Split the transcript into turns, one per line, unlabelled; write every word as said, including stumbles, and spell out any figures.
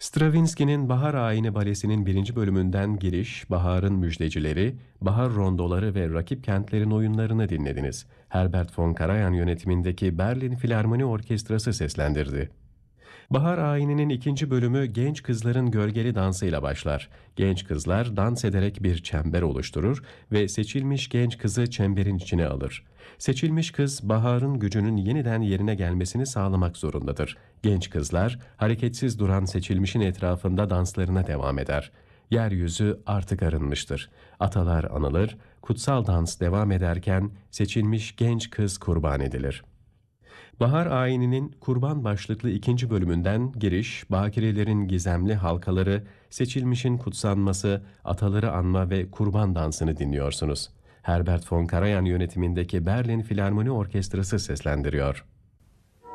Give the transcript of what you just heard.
Stravinsky'nin Bahar Ayini Balesi'nin birinci bölümünden giriş, baharın müjdecileri, bahar rondoları ve rakip kentlerin oyunlarını dinlediniz. Herbert von Karajan yönetimindeki Berlin Filarmoni Orkestrası seslendirdi. Bahar Ayini'nin ikinci bölümü genç kızların gölgeli dansıyla başlar. Genç kızlar dans ederek bir çember oluşturur ve seçilmiş genç kızı çemberin içine alır. Seçilmiş kız baharın gücünün yeniden yerine gelmesini sağlamak zorundadır. Genç kızlar hareketsiz duran seçilmişin etrafında danslarına devam eder. Yeryüzü artık arınmıştır. Atalar anılır, kutsal dans devam ederken seçilmiş genç kız kurban edilir. Bahar Ayini'nin kurban başlıklı ikinci bölümünden giriş, bakirelerin gizemli halkaları, seçilmişin kutsanması, ataları anma ve kurban dansını dinliyorsunuz. Herbert von Karajan yönetimindeki Berlin Filarmoni Orkestrası seslendiriyor.